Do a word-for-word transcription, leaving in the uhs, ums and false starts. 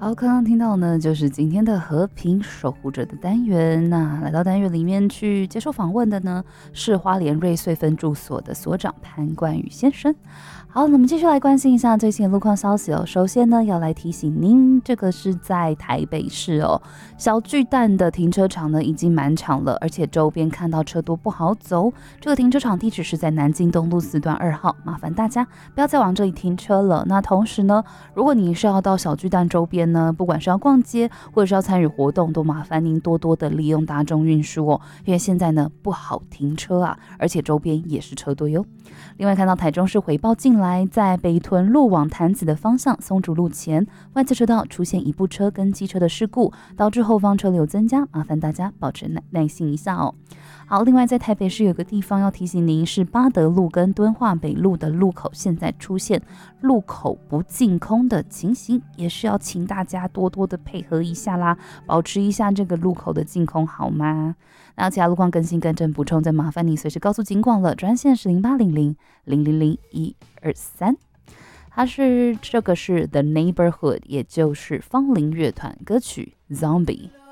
好，刚刚听到呢，就是今天的和平守护者的单元。那来到单元里面去接受访问的呢，是花莲瑞穗分住所的所长潘冠宇先生。好，那我们继续来关心一下最新的路况消息哦。首先呢，要来提醒您，这个是在台北市哦，小巨蛋的停车场呢已经满场了，而且周边看到车多不好走。这个停车场地址是在南京东路四段二号，麻烦大家不要再往这里停车了。那同时呢，如果你是要到小巨蛋周边呢，不管是要逛街或者是要参与活动，都麻烦您多多的利用大众运输哦，因为现在呢不好停车啊，而且周边也是车多哟。另外看到台中市回报进来，在北屯路往潭子的方向松竹路前外侧车道出现一部车跟机车的事故，导致后方车流增加，麻烦大家保持耐耐心一下哦。好，另外在台北市有个地方要提醒您，是八德路跟敦化北路的路口现在出现路口不净空的情形，也是要请大家多多的配合一下啦，保持一下这个路口的净空好吗？那其他路况更新更正补充，再麻烦你随时告诉警广了，专线是零八零零零零零一二三。它是这个是 The Neighborhood， 也就是芳林乐团歌曲 Zombie。